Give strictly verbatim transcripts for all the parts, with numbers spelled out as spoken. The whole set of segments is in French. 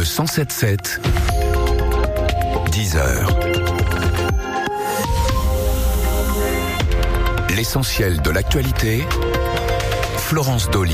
cent sept sept, dix heures. L'essentiel de l'actualité, Florence Dolly.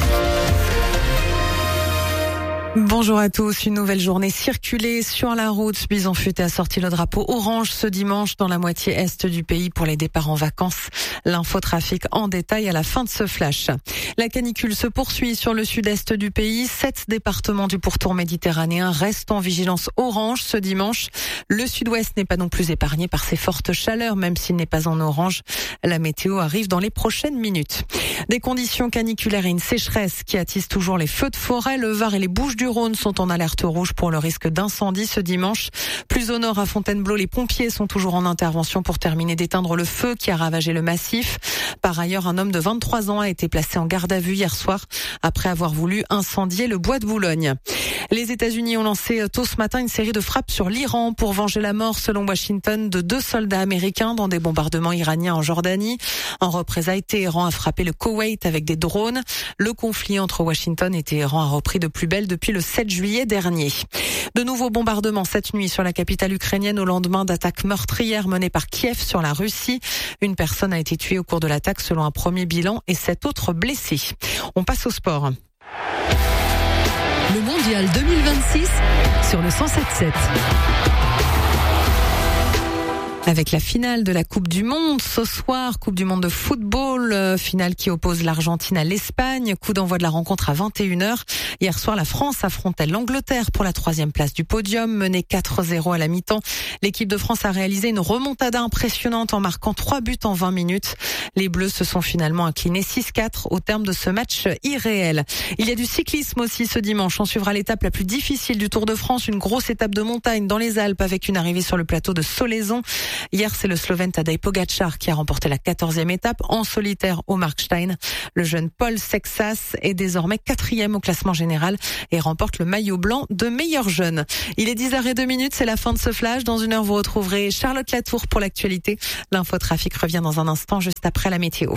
Bonjour à tous, une nouvelle journée circulée sur la route. Bison Futé a sorti le drapeau orange ce dimanche dans la moitié est du pays pour les départs en vacances. L'infotrafic en détail à la fin de ce flash. La canicule se poursuit sur le sud-est du pays. Sept départements du pourtour méditerranéen restent en vigilance orange ce dimanche. Le sud-ouest n'est pas non plus épargné par ces fortes chaleurs, même s'il n'est pas en orange. La météo arrive dans les prochaines minutes. Des conditions caniculaires et une sécheresse qui attisent toujours les feux de forêt. Le Var et les Bouches-du-Rhône sont en alerte rouge pour le risque d'incendie ce dimanche. Plus au nord, à Fontainebleau, les pompiers sont toujours en intervention pour terminer d'éteindre le feu qui a ravagé le massif. Par ailleurs, un homme de vingt-trois ans a été placé en garde à vue hier soir après avoir voulu incendier le bois de Boulogne. Les États-Unis ont lancé tôt ce matin une série de frappes sur l'Iran pour venger la mort, selon Washington, de deux soldats américains dans des bombardements iraniens en Jordanie. En représailles, Téhéran a frappé le Koweït avec des drones. Le conflit entre Washington et Téhéran a repris de plus belle depuis le sept juillet dernier. De nouveaux bombardements cette nuit sur la capitale ukrainienne au lendemain d'attaques meurtrières menées par Kiev sur la Russie. Une personne a été tuée au cours de l'attaque selon un premier bilan et sept autres blessés. On passe au sport. Le mondial deux mille vingt-six sur le cent sept sept. Avec la finale de la Coupe du Monde ce soir, Coupe du Monde de football, euh, finale qui oppose l'Argentine à l'Espagne, coup d'envoi de la rencontre à vingt et une heures. Hier soir, la France affrontait l'Angleterre pour la troisième place du podium, menée quatre zéro à la mi-temps. L'équipe de France a réalisé une remontada impressionnante en marquant trois buts en vingt minutes. Les Bleus se sont finalement inclinés six quatre au terme de ce match irréel. Il y a du cyclisme aussi ce dimanche. On suivra l'étape la plus difficile du Tour de France, une grosse étape de montagne dans les Alpes avec une arrivée sur le plateau de Solaizon. Hier, c'est le Slovène Tadej Pogačar qui a remporté la quatorzième étape en solitaire au Markstein. Le jeune Paul Sexas est désormais quatrième au classement général et remporte le maillot blanc de meilleur jeune. Il est dix heures zéro deux minutes, c'est la fin de ce flash. Dans une heure, vous retrouverez Charlotte Latour pour l'actualité. L'infotrafic revient dans un instant, juste après la météo.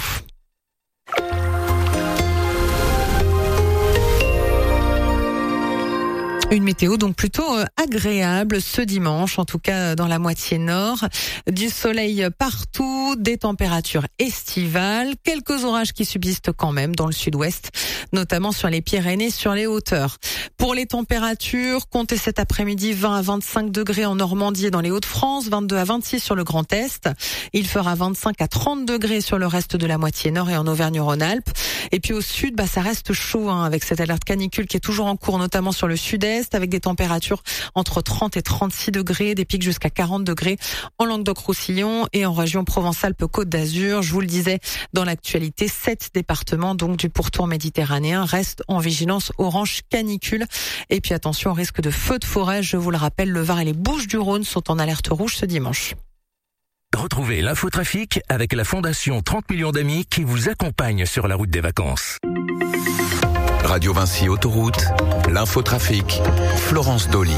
Une météo donc plutôt agréable ce dimanche, en tout cas dans la moitié nord. Du soleil partout, des températures estivales, quelques orages qui subsistent quand même dans le sud-ouest, notamment sur les Pyrénées, sur les hauteurs. Pour les températures, comptez cet après-midi vingt à vingt-cinq degrés en Normandie et dans les Hauts-de-France, vingt-deux à vingt-six sur le Grand Est. Il fera vingt-cinq à trente degrés sur le reste de la moitié nord et en Auvergne-Rhône-Alpes. Et puis au sud, bah ça reste chaud hein, avec cette alerte canicule qui est toujours en cours, notamment sur le sud-est, avec des températures entre trente et trente-six degrés, des pics jusqu'à quarante degrés en Languedoc-Roussillon et en région Provence-Alpes-Côte d'Azur. Je vous le disais dans l'actualité, sept départements donc du pourtour méditerranéen restent en vigilance orange canicule. Et puis attention au risque de feux de forêt. Je vous le rappelle, le Var et les Bouches-du-Rhône sont en alerte rouge ce dimanche. Retrouvez l'infotrafic avec la Fondation trente millions d'amis qui vous accompagne sur la route des vacances. Radio Vinci Autoroute, l'infotrafic, Florence Dolly.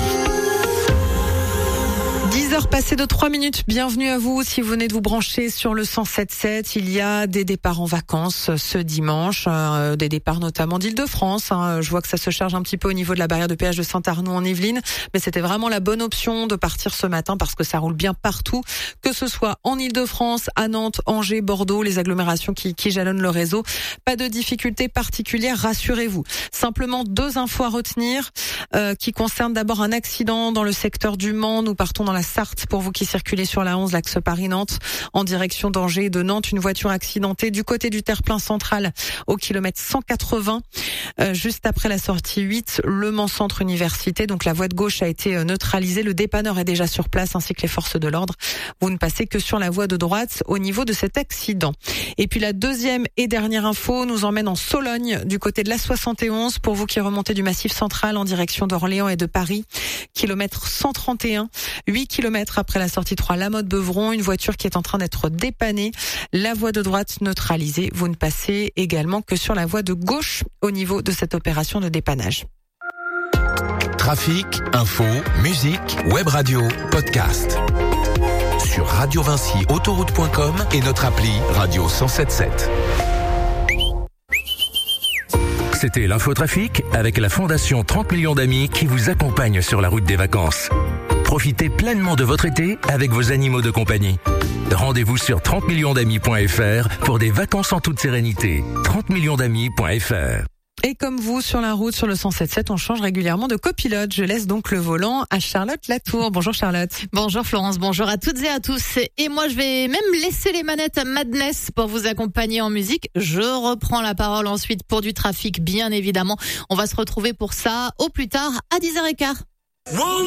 dix heures passées de trois minutes, bienvenue à vous. Si vous venez de vous brancher sur le cent sept sept, il y a des départs en vacances ce dimanche, euh, des départs notamment d'Île-de-France. Hein. Je vois que ça se charge un petit peu au niveau de la barrière de péage de Saint-Arnoux en Yvelines, mais c'était vraiment la bonne option de partir ce matin parce que ça roule bien partout, que ce soit en Île-de-France, à Nantes, Angers, Bordeaux, les agglomérations qui, qui jalonnent le réseau. Pas de difficultés particulières, rassurez-vous. Simplement deux infos à retenir euh, qui concernent d'abord un accident dans le secteur du Mans. Nous partons dans la Sarthe pour vous qui circulez sur la onze, l'axe Paris-Nantes, en direction d'Angers et de Nantes. Une voiture accidentée du côté du terre-plein central au kilomètre cent quatre-vingts, euh, juste après la sortie huit, Le Mans Centre Université. Donc la voie de gauche a été neutralisée. Le dépanneur est déjà sur place ainsi que les forces de l'ordre. Vous ne passez que sur la voie de droite au niveau de cet accident. Et puis la deuxième et dernière info nous emmène en Sologne, du côté de l'A soixante et onze, pour vous qui remontez du Massif central en direction d'Orléans et de Paris. Kilomètre cent trente et un, huit kilomètres après la sortie trois Lamotte-Beuvron, une voiture qui est en train d'être dépannée. La voie de droite neutralisée. Vous ne passez également que sur la voie de gauche au niveau de cette opération de dépannage. Trafic, info, musique, web radio, podcast. Sur radio vinci autoroute point com et notre appli Radio cent soixante-dix-sept. c'était l'infotrafic avec la Fondation trente millions d'amis qui vous accompagne sur la route des vacances. Profitez pleinement de votre été avec vos animaux de compagnie. Rendez-vous sur trente millions d'amis point f r pour des vacances en toute sérénité. trente millions d'amis point f r. Et comme vous, sur la route, sur le cent sept sept, on change régulièrement de copilote. Je laisse donc le volant à Charlotte Latour. Bonjour Charlotte. Bonjour Florence, bonjour à toutes et à tous. Et moi, je vais même laisser les manettes à Madness pour vous accompagner en musique. Je reprends la parole ensuite pour du trafic, bien évidemment. On va se retrouver pour ça au plus tard à dix heures quinze.